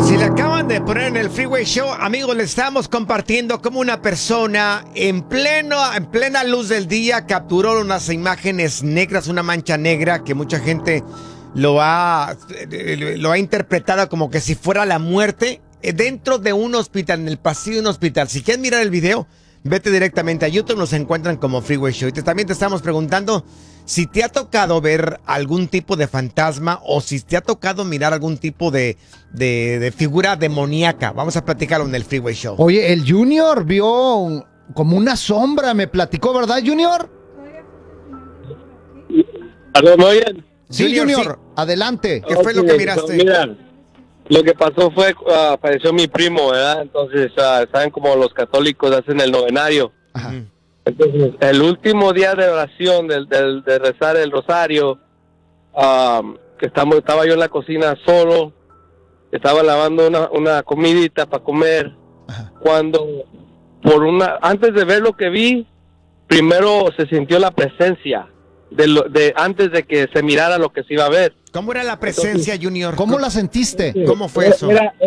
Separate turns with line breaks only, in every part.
Si le acaban de poner en el Freeway Show, amigos, le estamos compartiendo cómo una persona en plena luz del día capturó unas imágenes negras, una mancha negra que mucha gente lo ha interpretado como que si fuera la muerte dentro de un hospital, en el pasillo de un hospital. Si quieres mirar el video, vete directamente a YouTube, nos encuentran como Freeway Show. Y también te estamos preguntando si te ha tocado ver algún tipo de fantasma o si te ha tocado mirar algún tipo de figura demoníaca. Vamos a platicarlo en el Freeway Show.
Oye, el Junior vio como una sombra, me platicó, ¿verdad, Junior?
¿Aló, me oyen?
Sí, Junior,
sí.
Adelante.
¿Qué fue lo que miraste?
Mira, lo que pasó fue, apareció mi primo, ¿verdad? Entonces, saben como los católicos hacen el novenario.
Ajá.
Entonces, el último día de oración, de rezar el rosario, estaba yo en la cocina solo, estaba lavando una comidita para comer, cuando antes de ver lo que vi, primero se sintió la presencia, antes de que se mirara lo que se iba a ver.
¿Cómo era la presencia, Junior?
¿Cómo la sentiste?
¿Cómo fue eso?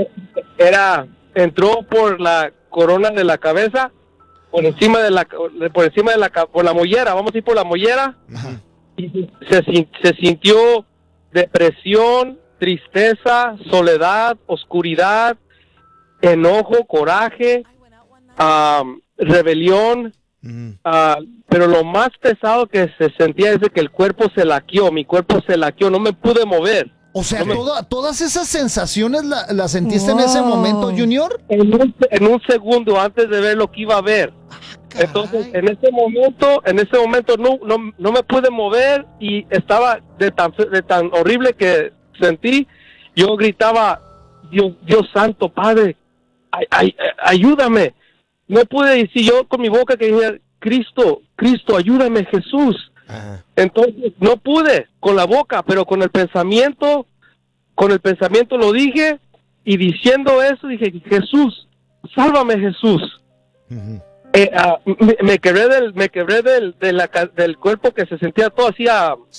Entró por la corona de la cabeza, por la mollera, vamos a ir por la mollera.
Ajá.
Y se sintió depresión, tristeza, soledad, oscuridad, enojo, coraje, rebelión. Pero lo más pesado que se sentía es de que el cuerpo se laqueó, mi cuerpo se laqueó, no me pude mover.
O sea, todas esas sensaciones las sentiste en ese momento, Junior.
En un segundo antes de ver lo que iba a ver. Entonces, en ese momento no me pude mover y estaba de tan horrible que sentí. Yo gritaba, Dios santo, Padre, ayúdame. No pude decir yo con mi boca que dije, Cristo, ayúdame, Jesús.
Ajá.
Entonces no pude con la boca, pero con el pensamiento lo dije, y diciendo eso dije, Jesús, sálvame, Jesús.
Uh-huh.
Me quebré del cuerpo que se sentía todo así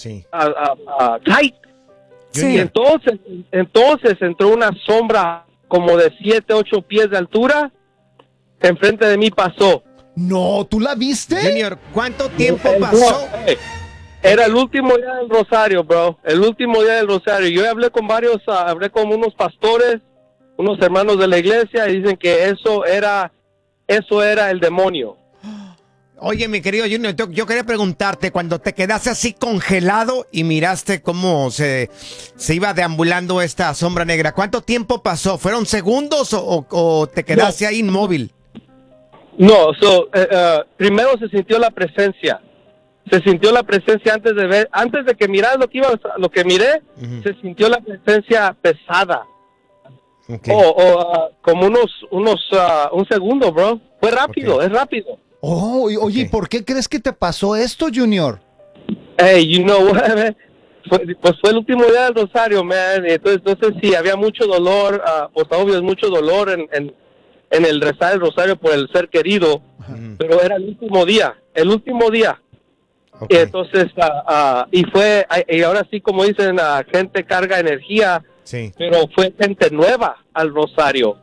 tight.
Sí.
Y entonces entró una sombra como de 7, 8 pies de altura, enfrente de mí pasó.
No, ¿tú la viste?
Junior, ¿cuánto tiempo pasó?
Era el último día del Rosario, bro. El último día del Rosario. Yo hablé con unos pastores, unos hermanos de la iglesia, y dicen que eso era el demonio.
Oye, mi querido Junior, yo quería preguntarte, cuando te quedaste así congelado y miraste cómo se iba deambulando esta sombra negra, ¿cuánto tiempo pasó? ¿Fueron segundos o te quedaste ahí inmóvil?
No, primero se sintió la presencia. Se sintió la presencia antes de que mirara lo que miré, uh-huh. Se sintió la presencia pesada.
Okay.
Como un segundo, bro. Fue rápido, okay. Es rápido.
Oh, oye, okay. ¿Por qué crees que te pasó esto, Junior?
Hey, you know what, man? Fue el último día del Rosario, man. Entonces, no sé si había mucho dolor, pues obvio es mucho dolor en el rezar el Rosario por el ser querido, uh-huh. Pero era el último día. Okay. Y entonces, y ahora sí, como dicen, gente carga energía, sí. Pero fue gente nueva al Rosario.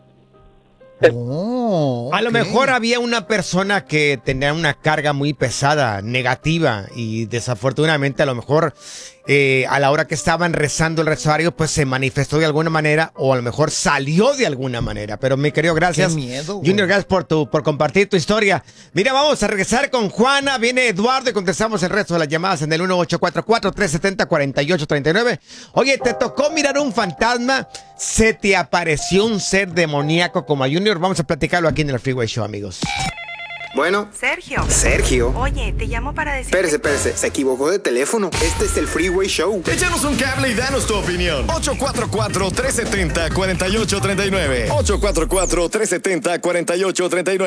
A lo mejor había una persona que tenía una carga muy pesada, negativa, y desafortunadamente a lo mejor a la hora que estaban rezando el rosario, pues se manifestó de alguna manera, o a lo mejor salió de alguna manera. Pero mi querido, gracias.
Qué miedo,
Junior, gracias por compartir tu historia. Mira, vamos a regresar con Juana, viene Eduardo y contestamos el resto de las llamadas en el 1844-370-4839. Oye, ¿te tocó mirar un fantasma? ¿Se te apareció un ser demoníaco como a Junior? Vamos a platicarlo aquí en el Freeway Show, amigos.
Bueno. Sergio.
Oye, te llamo para decir...
Espérese, se equivocó de teléfono. Este es el Freeway Show.
Échanos un cable y danos tu opinión. 844-370-4839. 844-370-4839.